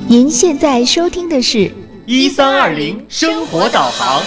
您现在收听的是 1320生活导航。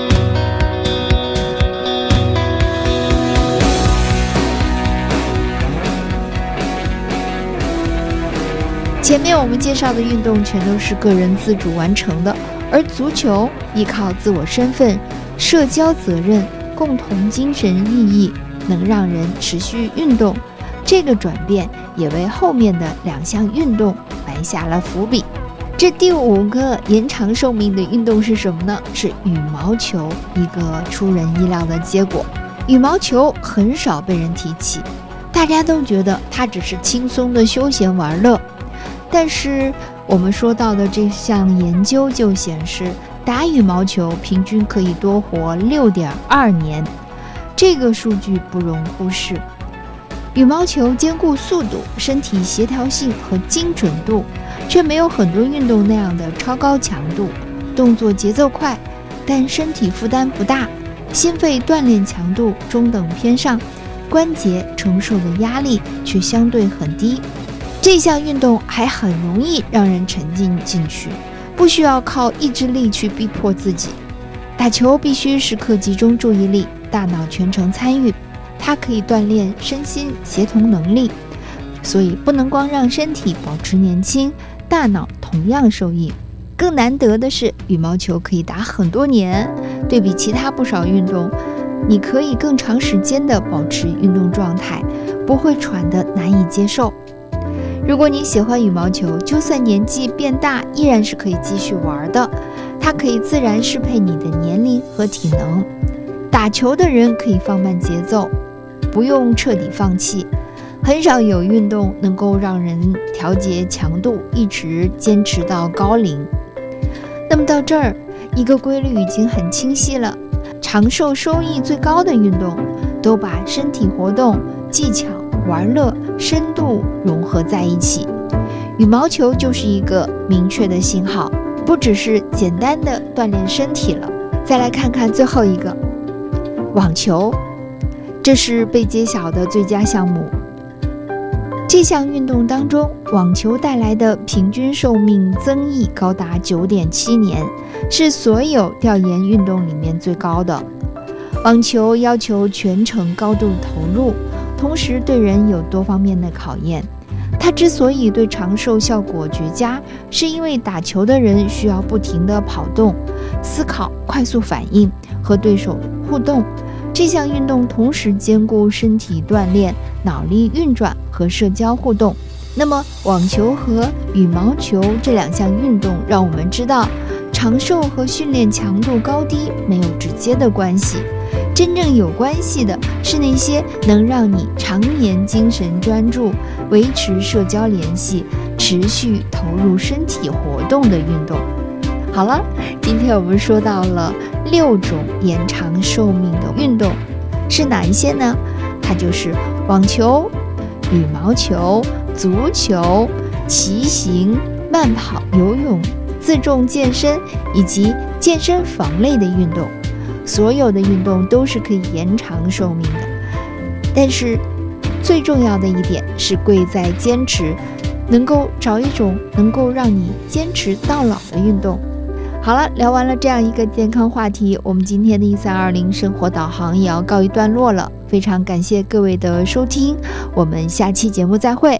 前面我们介绍的运动全都是个人自主完成的，而足球依靠自我身份、社交责任、共同精神意义，能让人持续运动。这个转变也为后面的2项运动埋下了伏笔。这第5个延长寿命的运动是什么呢？是羽毛球，一个出人意料的结果。羽毛球很少被人提起，大家都觉得它只是轻松的休闲玩乐。但是我们说到的这项研究就显示，打羽毛球平均可以多活 6.2 年，这个数据不容忽视。羽毛球兼顾速度、身体协调性和精准度，却没有很多运动那样的超高强度，动作节奏快，但身体负担不大，心肺锻炼强度中等偏上，关节承受的压力却相对很低。这项运动还很容易让人沉浸进去，不需要靠意志力去逼迫自己。打球必须时刻集中注意力，大脑全程参与，它可以锻炼身心协同能力，所以不能光让身体保持年轻，大脑同样受益。更难得的是，羽毛球可以打很多年，对比其他不少运动，你可以更长时间的保持运动状态，不会喘得难以接受。如果你喜欢羽毛球，就算年纪变大，依然是可以继续玩的。它可以自然适配你的年龄和体能。打球的人可以放慢节奏，不用彻底放弃。很少有运动能够让人调节强度，一直坚持到高龄。那么到这儿，一个规律已经很清晰了：长寿收益最高的运动，都把身体活动、技巧、玩乐、深度融合在一起。羽毛球就是一个明确的信号，不只是简单的锻炼身体了。再来看看最后一个，网球，这是被揭晓的最佳项目。这项运动当中，网球带来的平均寿命增益高达 9.7 年，是所有调研运动里面最高的。网球要求全程高度投入，同时对人有多方面的考验。它之所以对长寿效果绝佳，是因为打球的人需要不停地跑动、思考、快速反应和对手互动。这项运动同时兼顾身体锻炼、脑力运转和社交互动。那么网球和羽毛球这2项运动让我们知道，长寿和训练强度高低没有直接的关系，真正有关系的是那些能让你常年精神专注、维持社交联系、持续投入身体活动的运动。好了，今天我们说到了6种延长寿命的运动，是哪一些呢？它就是网球、羽毛球、足球、骑行、慢跑、游泳、自重健身以及健身房类的运动。所有的运动都是可以延长寿命的，但是最重要的一点是贵在坚持，能够找一种能够让你坚持到老的运动。好了，聊完了这样一个健康话题，我们今天的1320生活导航也要告一段落了。非常感谢各位的收听，我们下期节目再会。